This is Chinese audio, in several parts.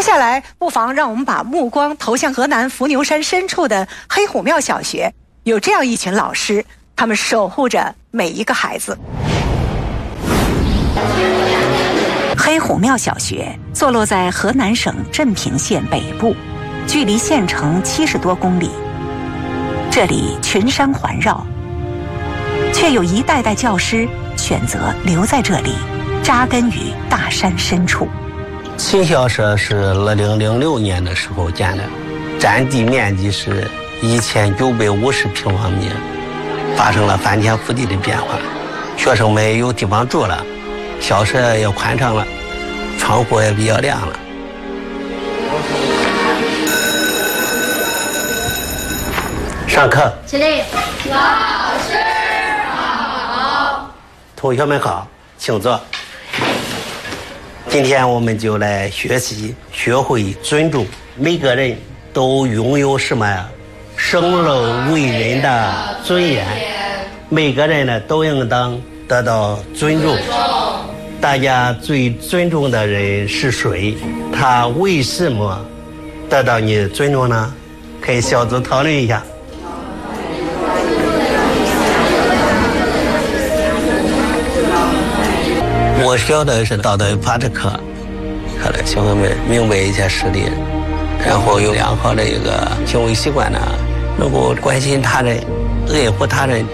下来，不妨让我们把目光投向河南伏牛山深处的黑虎庙小学，有这样一群老师，他们守护着每一个孩子。黑虎庙小学坐落在河南省镇平县北部，距离县城70多公里。这里群山环绕，却有一代代教师选择留在这里，扎根于大山深处。 新校舍是2006年的时候建的，占地面积是1950平方米，发生了翻天覆地的变化。学生们有地方住了，校舍也宽敞了，窗户也比较亮了。上课， 起立，老师好， 同学们好，请坐。今天我们就来学习，学会尊重。每个人都拥有什么呀？生而为人的尊严。每个人呢都应当得到尊重。大家最尊重的人是谁？他为什么得到你的尊重呢？可以小组讨论一下。我学的是道德法治课，可能小朋友们明白一些事理，然后有良好的一个行为习惯呢，能够关心他人，爱护他人。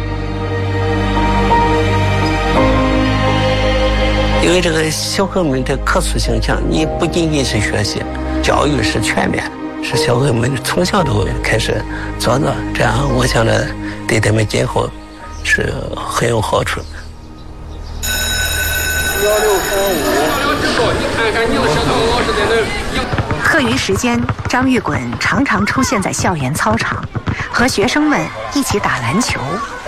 因为这个小朋友们的可塑性强，你不仅仅是学习，教育是全面，是小朋友们从小都开始做到，这样我想着对他们今后是很有好处。 课余时间，张玉滚常常出现在校园操场，和学生们一起打篮球。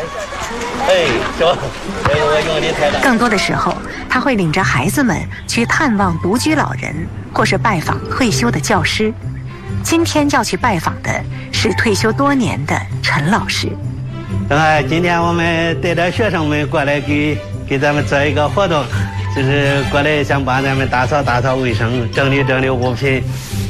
更多的时候，他会领着孩子们去探望独居老人，或是拜访退休的教师。今天要去拜访的是退休多年的陈老师。 今天我们带着学生们过来给咱们做一个活动，就是过来想帮咱们打扫卫生，整理物品。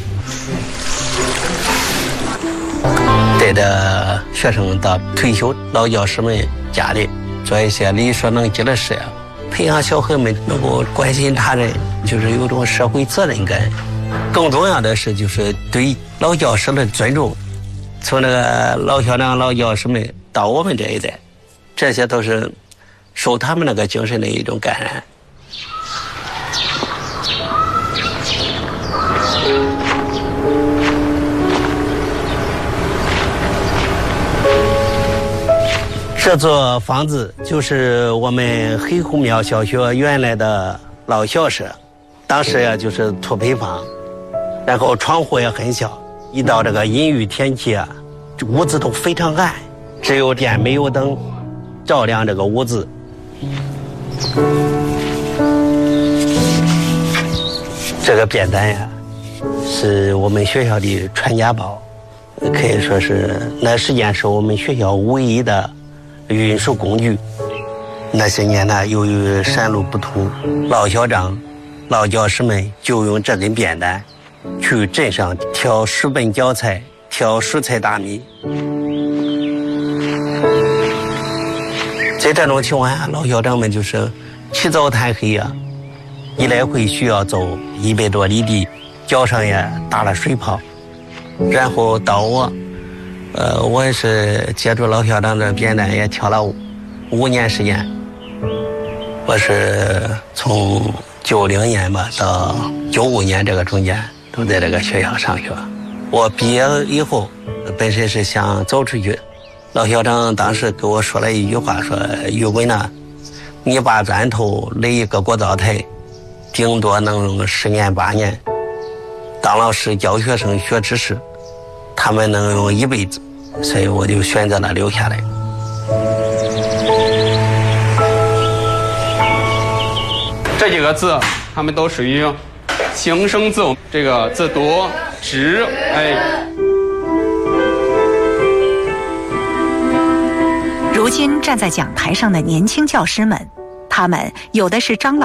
带着学生到退休老教师们家里做一些力所能及的事，培养小孩们能够关心他人，就是有种社会责任感。更重要的是就是对老教师的尊重，从那个老校长老教师们到我们这一代，这些都是受他们那个精神的一种感染。这座房子就是我们黑虎庙小学原来的老校舍，当时呀就是土坯房，然后窗户也很小，一到这个阴雨天气啊，屋子都非常暗，只有电没有灯照亮这个屋子。这个便当呀是我们学校的传家宝，可以说是那时间是我们学校唯一的运输工具。那些年呢，由于山路不通，老校长老教师们就用这根扁担去镇上挑10本教材，挑蔬菜大米。在这种情况下，老校长们就是起早贪黑啊，一来回需要走100多里地，脚上也打了水泡。然后到我也是接触老校长的扁担也挑了5年时间。我是从90年吧到95年这个中间都在这个学校上学。我毕业以后本身是想走出去，老校长当时给我说了一句话，说玉滚呐，你把砖头垒一个国造台，顶多能用10年8年，当老师教学生学知识，他们能用1辈子，所以我就选择了留下来。 这几个字它们都属于形声字，这个字读直， 如今站在讲台上的年轻教师们，他们有的是张老